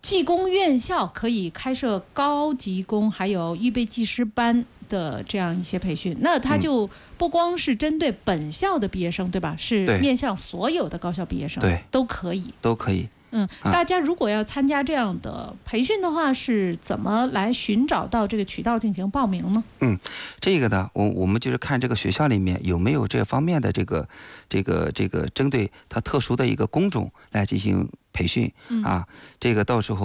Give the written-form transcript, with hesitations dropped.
技工院校可以开设高级工还有预备技师班的这样一些培训，那它就不光是针对本校的毕业生，对吧？是面向所有的高校毕业生， 对， 都可以， 都可以。 大家如果要参加这样的培训的话，是怎么来寻找到这个渠道进行报名呢？ 这个呢，我们就是看这个学校里面有没有这方面的这个针对它特殊的一个工种来进行培训啊，这个到时候。